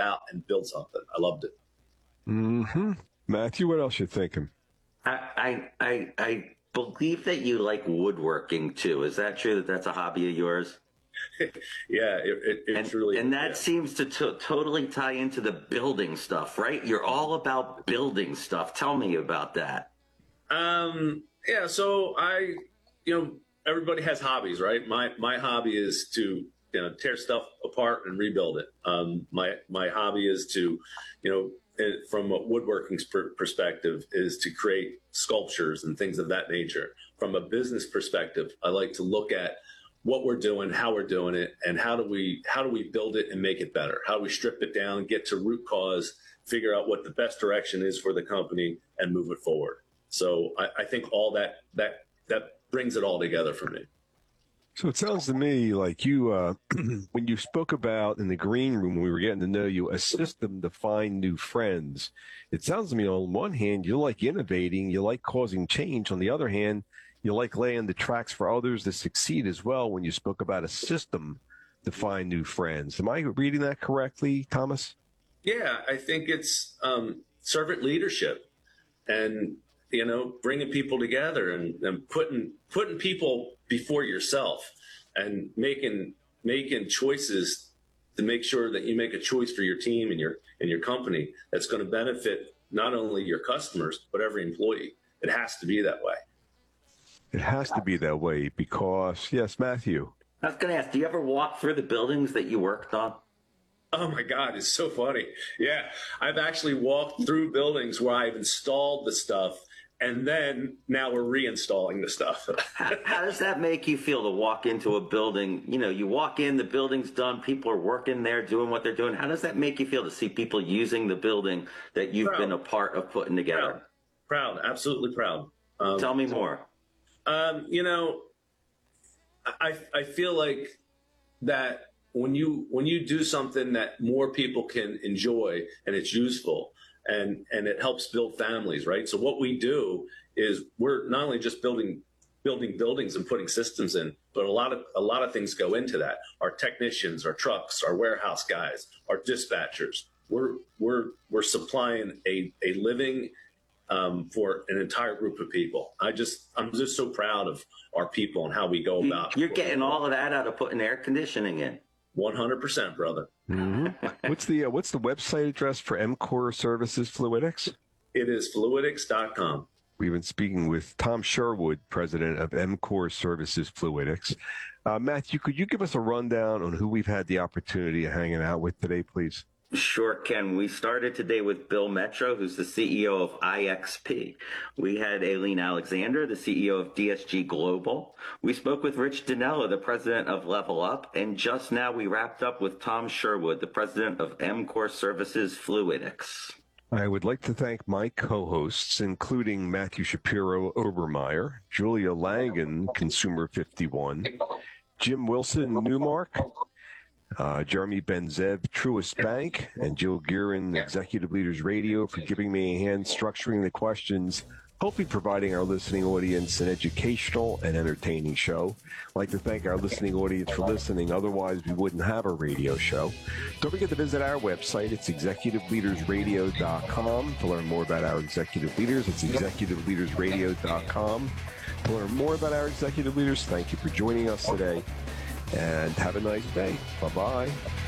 out and build something. I loved it. Mm-hmm. Matthew, what else you thinking? I believe that you like woodworking too. Is that true? That's a hobby of yours? Yeah, it's really. And that seems to totally tie into the building stuff, right? You're all about building stuff. Tell me about that. Yeah. So everybody has hobbies, right? My hobby is to tear stuff apart and rebuild it. My hobby is to, from a woodworking perspective, is to create sculptures and things of that nature. From a business perspective, I like to look at what we're doing, how we're doing it, and how do we build it and make it better? How do we strip it down, get to root cause, figure out what the best direction is for the company, and move it forward. So I think all that brings it all together for me. So it sounds to me like you, when you spoke about in the green room, when we were getting to know you, a system to find new friends. It sounds to me on one hand, you like innovating, you like causing change. On the other hand, you like laying the tracks for others to succeed as well when you spoke about a system to find new friends. Am I reading that correctly, Thomas? Yeah, I think it's servant leadership and, bringing people together and putting people before yourself and making choices to make sure that you make a choice for your team and your company that's going to benefit not only your customers, but every employee. It has to be that way. It has to be that way because, yes, Matthew. I was going to ask, do you ever walk through the buildings that you worked on? Oh my God, it's so funny. Yeah, I've actually walked through buildings where I've installed the stuff and then now we're reinstalling the stuff. How does that make you feel to walk into a building? You walk in, the building's done, people are working there, doing what they're doing. How does that make you feel to see people using the building that you've been a part of putting together? Proud, absolutely proud. Tell me more. I feel like that when you do something that more people can enjoy and it's useful and it helps build families, right? So what we do is we're not only just building buildings and putting systems in, but a lot of things go into that. Our technicians, our trucks, our warehouse guys, our dispatchers. We're supplying a living for an entire group of people. I'm just so proud of our people and how we go about. You're getting all of that out of putting air conditioning in. 100%, brother. Mm-hmm. What's the website address for MCOR Services Fluidics? It is fluidics.com. We've been speaking with Tom Sherwood, president of MCOR Services Fluidics. Matthew, could you give us a rundown on who we've had the opportunity of hanging out with today, please? Sure, Ken. We started today with Bill Metro, who's the CEO of IXP. We had Aileen Alexander, the CEO of DSG Global. We spoke with Rich Dinella, the president of Level Up. And just now we wrapped up with Tom Sherwood, the president of MCOR Services Fluidics. I would like to thank my co-hosts, including Matthew Shapiro Obermeyer, Julia Langen, Consumer 51, Jim Wilson, Newmark, Jeremy Benzev, Truist Bank, and Jill Guerin, Executive Leaders Radio, for giving me a hand structuring the questions, hopefully providing our listening audience an educational and entertaining show. I'd like to thank our listening audience for listening. Otherwise, we wouldn't have a radio show. Don't forget to visit our website. It's executiveleadersradio.com to learn more about our executive leaders. It's executiveleadersradio.com to learn more about our executive leaders. Thank you for joining us today. And have a nice day. Bye-bye.